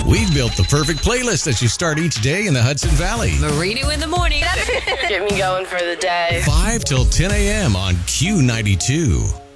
We've built the perfect playlist that you start each day in the Hudson Valley. Marino in the morning. Get me going for the day. 5 till 10 a.m. on Q92.